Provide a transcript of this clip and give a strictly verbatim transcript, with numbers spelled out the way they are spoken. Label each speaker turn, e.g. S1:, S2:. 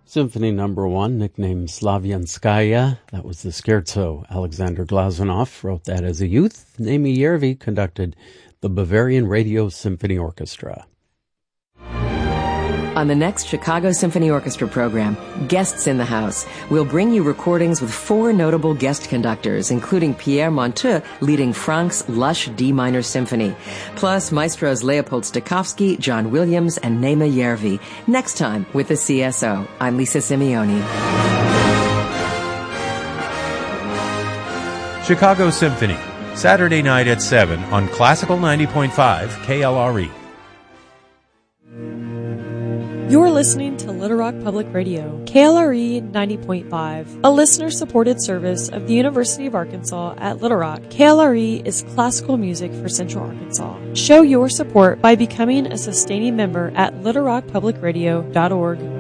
S1: Symphony Number One, nicknamed Slavianskaya. That was the scherzo. Alexander Glazunov wrote that as a youth. Naimi Järvi conducted the Bavarian Radio Symphony Orchestra.
S2: On the next Chicago Symphony Orchestra program, Guests in the House, we'll bring you recordings with four notable guest conductors, including Pierre Monteux leading Franck's lush D minor symphony, plus maestros Leopold Stokowski, John Williams, and Naimi Järvi. Next time with the C S O. I'm Lisa Simeoni.
S3: Chicago Symphony, Saturday night at seven on Classical ninety point five K L R E.
S4: You're listening to Little Rock Public Radio, K L R E ninety point five, a listener-supported service of the University of Arkansas at Little Rock. K L R E is classical music for Central Arkansas. Show your support by becoming a sustaining member at little rock public radio dot org.